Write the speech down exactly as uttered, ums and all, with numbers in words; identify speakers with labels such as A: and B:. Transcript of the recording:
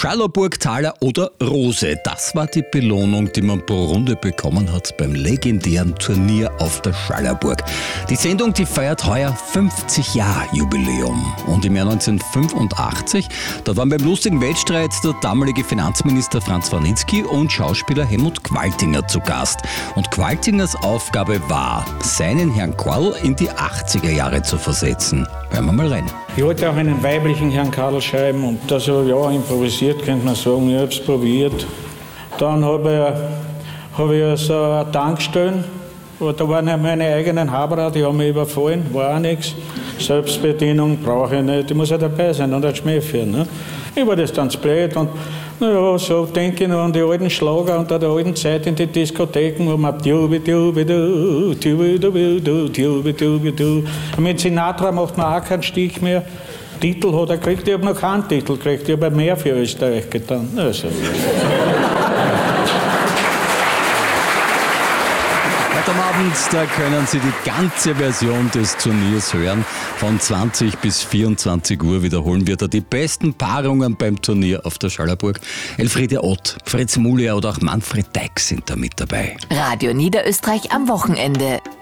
A: Schallerburg-Taler oder Rose. Das war die Belohnung, die man pro Runde bekommen hat beim legendären Turnier auf der Schallerburg. Die Sendung, die feiert heuer fünfzig Jahre Jubiläum. Und im Jahr neunzehnhundertfünfundachtzig, da waren beim lustigen Wettstreit der damalige Finanzminister Franz Warnicki und Schauspieler Helmut Qualtinger zu Gast. Und Qualtingers Aufgabe war, seinen Herrn Karl in die achtziger Jahre zu versetzen. Hören wir mal rein.
B: Ich wollte auch einen weiblichen Herrn Karl schreiben und das habe ich ja improvisiert, könnte man sagen. Ich habe es probiert. Dann habe ich, hab ich so eine Tankstelle, da waren ja meine eigenen Haberer, die haben mich überfallen, war auch nichts. Selbstbedienung brauche ich nicht, ich muss ja dabei sein und ein Schmäh führen. Ne? Ich war das dann zu blöd und naja, so denke ich noch an die alten Schlager und an der alten Zeit in die Diskotheken, wo man tubi tubi du, tubi tubi du, tubi tubi du. Und mit Sinatra macht man auch keinen Stich mehr. Titel hat er gekriegt, ich habe noch keinen Titel gekriegt, ich habe mehr für Österreich getan. Also.
A: Heute am Abend, da können Sie die ganze Version des Turniers hören. Von zwanzig bis vierundzwanzig Uhr wiederholen wir da die besten Paarungen beim Turnier auf der Schallerburg. Elfriede Ott, Fritz Mulia oder auch Manfred Deix sind da mit dabei.
C: Radio Niederösterreich am Wochenende.